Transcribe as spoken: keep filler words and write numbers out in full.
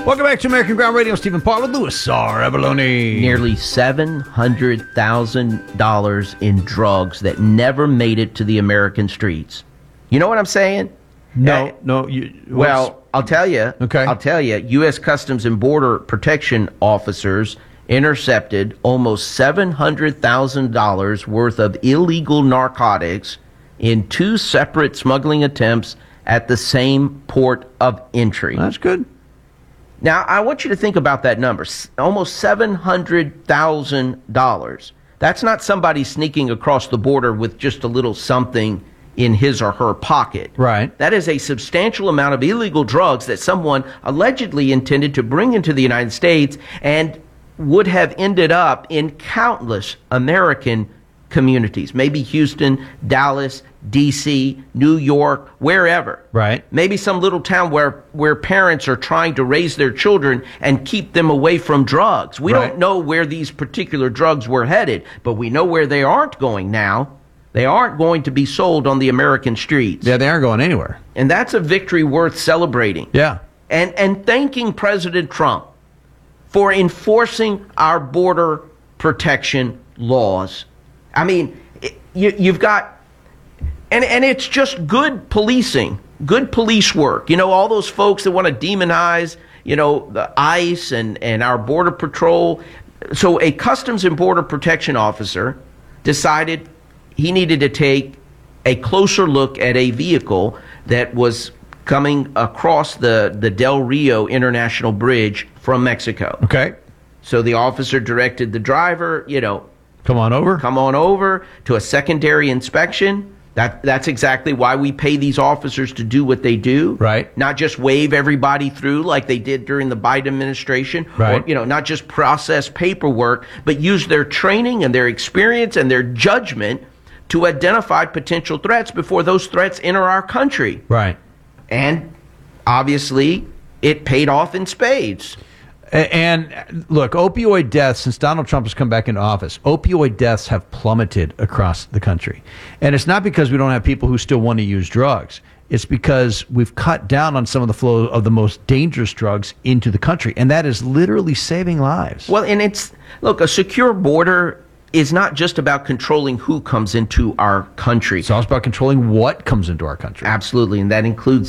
Welcome back to American Ground Radio. Stephen Paul with Louis R. Abalone. Nearly seven hundred thousand dollars in drugs that never made it to the American streets. You know what I'm saying? No, uh, no. You, well, I'll tell you. Okay. I'll tell you. U S. Customs and Border Protection officers intercepted almost seven hundred thousand dollars worth of illegal narcotics in two separate smuggling attempts at the same port of entry. That's good. Now, I want you to think about that number, almost seven hundred thousand dollars. That's not somebody sneaking across the border with just a little something in his or her pocket. Right. That is a substantial amount of illegal drugs that someone allegedly intended to bring into the United States and would have ended up in countless American communities, maybe Houston, Dallas, D C, New York, wherever. Right. Maybe some little town where, where parents are trying to raise their children and keep them away from drugs. We Right. don't know where these particular drugs were headed, but we know where they aren't going now. They aren't going to be sold on the American streets. Yeah, they aren't going anywhere. And that's a victory worth celebrating. Yeah. And, and thanking President Trump for enforcing our border protection laws. I mean, it, you, you've got, and, and it's just good policing, good police work. You know, all those folks that want to demonize, you know, the ICE and, and our Border Patrol. So a Customs and Border Protection officer decided he needed to take a closer look at a vehicle that was coming across the, the Del Rio International Bridge from Mexico. Okay. So the officer directed the driver, you know, Come on over. come on over to a secondary inspection. That that's exactly why we pay these officers to do what they do. Right. Not just wave everybody through like they did during the Biden administration. Right. Or, you know, not just process paperwork, but use their training and their experience and their judgment to identify potential threats before those threats enter our country. Right. And obviously, it paid off in spades. And look, opioid deaths, since Donald Trump has come back into office, opioid deaths have plummeted across the country. And it's not because we don't have people who still want to use drugs. It's because we've cut down on some of the flow of the most dangerous drugs into the country. And that is literally saving lives. Well, and it's, look, a secure border is not just about controlling who comes into our country. It's also about controlling what comes into our country. Absolutely, and that includes